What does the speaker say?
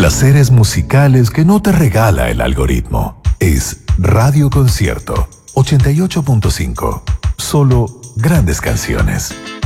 Placeres musicales que no te regala el algoritmo. Es Radio Concierto 88.5. Solo grandes canciones.